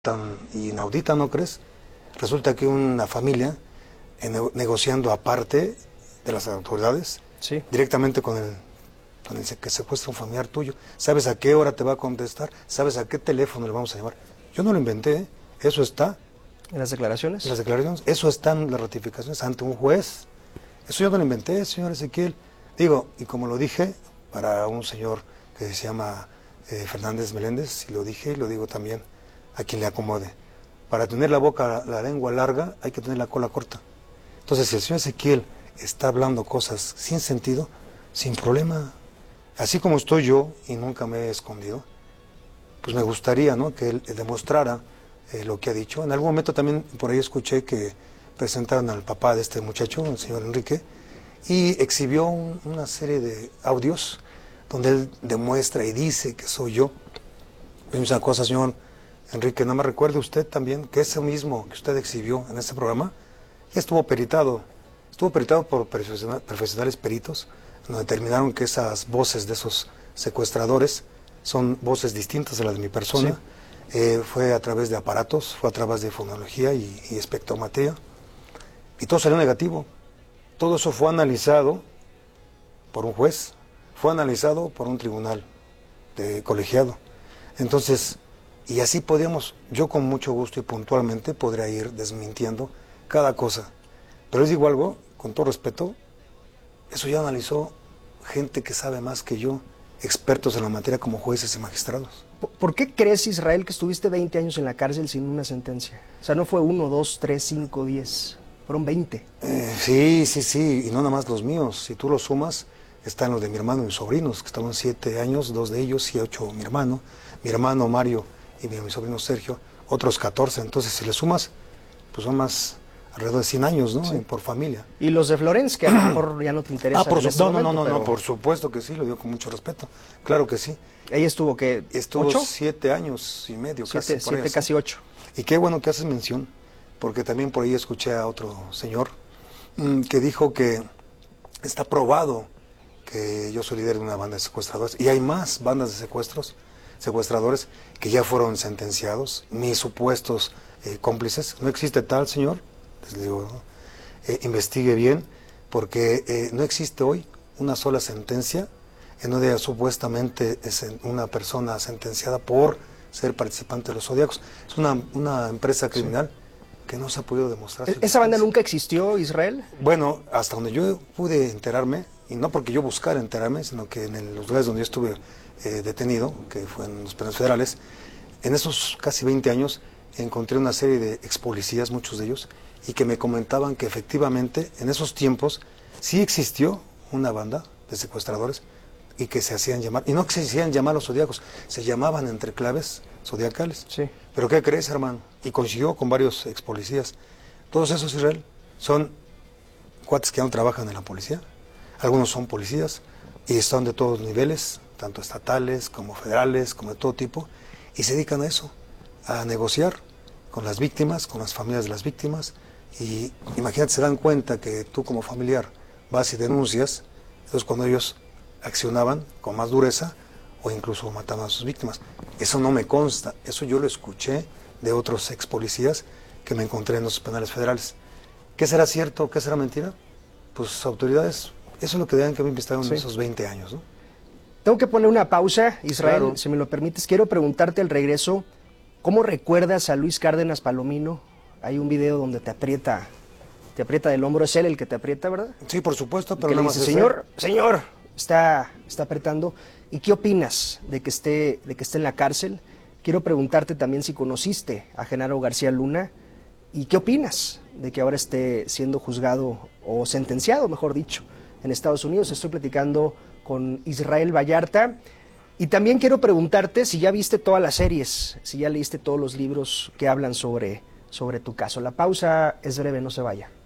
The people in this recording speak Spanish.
tan inaudita, ¿no crees? Resulta que una familia negociando aparte de las autoridades, sí, directamente con el que secuestra un familiar tuyo, sabes a qué hora te va a contestar, sabes a qué teléfono le vamos a llamar. Yo no lo inventé, ¿eh? Eso está en las declaraciones. en las declaraciones, eso está en las ratificaciones ante un juez. Eso yo no lo inventé, señor Ezequiel. Digo, y como lo dije para un señor que se llama Fernández Meléndez, y lo dije y lo digo también a quien le acomode. Para tener la lengua larga hay que tener la cola corta. Entonces, si el señor Ezequiel está hablando cosas sin sentido, sin problema, así como estoy yo y nunca me he escondido, pues me gustaría, ¿no?, que él demostrara lo que ha dicho. En algún momento también por ahí escuché que presentaron al papá de este muchacho, el señor Enrique, y exhibió una serie de audios donde él demuestra y dice que soy yo. Y una cosa, señor Enrique, no me recuerde usted también que ese mismo que usted exhibió en ese programa ya estuvo peritado por profesionales peritos, donde determinaron que esas voces de esos secuestradores son voces distintas a las de mi persona. Sí. Fue a través de aparatos, fue a través de fonología y espectrometría, y todo salió negativo. Todo eso fue analizado por un juez, fue analizado por un tribunal de colegiado. Entonces, y así podíamos, yo con mucho gusto y puntualmente podría ir desmintiendo cada cosa. Pero les digo algo, con todo respeto, eso ya analizó gente que sabe más que yo, expertos en la materia como jueces y magistrados. ¿Por qué crees, Israel, que estuviste 20 años en la cárcel sin una sentencia? O sea, no fue 1, 2, 3, 5, 10, fueron 20. Sí, y no nada más los míos. Si tú los sumas, están los de mi hermano y mis sobrinos, que estaban 7 años, 2 de ellos, y 8 mi hermano Mario y mi sobrino Sergio, otros 14. Entonces, si le sumas, pues son más alrededor de 100 años, ¿no? Sí. Por familia. Y los de Florence, que a lo mejor ya no te interesa. No, por supuesto que sí, lo digo con mucho respeto. Claro que sí. ¿Ella estuvo qué? Estuvo 8? 7 años y medio, casi 8. Y qué bueno que haces mención, porque también por ahí escuché a otro señor que dijo que está probado que yo soy líder de una banda de secuestradores, y hay más bandas de secuestradores que ya fueron sentenciados, mis supuestos cómplices. No existe tal, señor, les digo, ¿no? Investigue bien, porque no existe hoy una sola sentencia en donde supuestamente es una persona sentenciada por ser participante de los Zodíacos. Es una empresa criminal, sí, que no se ha podido demostrar. ¿Esa banda nunca existió, Israel? Bueno, hasta donde yo pude enterarme, y no porque yo buscara enterarme, sino que en los lugares donde yo estuve detenido, que fue en los penales federales, en esos casi 20 años encontré una serie de ex policías, muchos de ellos, y que me comentaban que efectivamente en esos tiempos sí existió una banda de secuestradores y que se hacían llamar, y no que se hacían llamar los Zodíacos, se llamaban entre claves zodiacales. Sí. Pero ¿qué crees, hermano? Y consiguió con varios ex policías. Todos esos, Israel, son cuates que ya no trabajan en la policía. Algunos son policías y están de todos niveles, tanto estatales como federales, como de todo tipo, y se dedican a eso, a negociar con las víctimas, con las familias de las víctimas. Y imagínate, se dan cuenta que tú como familiar vas y denuncias, entonces cuando ellos accionaban con más dureza o incluso mataban a sus víctimas. Eso no me consta, eso yo lo escuché de otros ex policías que me encontré en los penales federales. ¿Qué será cierto, qué será mentira? Pues autoridades, eso es lo que deben que me investigaron en esos 20 años, ¿no? Tengo que poner una pausa, Israel, claro, si me lo permites. Quiero preguntarte al regreso, ¿cómo recuerdas a Luis Cárdenas Palomino? Hay un video donde te aprieta del hombro, es él el que te aprieta, ¿verdad? Sí, por supuesto, pero que nada le más dice, señor, está apretando. ¿Y qué opinas de que esté en la cárcel? Quiero preguntarte también si conociste a Genaro García Luna y qué opinas de que ahora esté siendo juzgado o sentenciado, mejor dicho, en Estados Unidos. Estoy platicando con Israel Vallarta y también quiero preguntarte si ya viste todas las series, si ya leíste todos los libros que hablan sobre tu caso. La pausa es breve, no se vaya.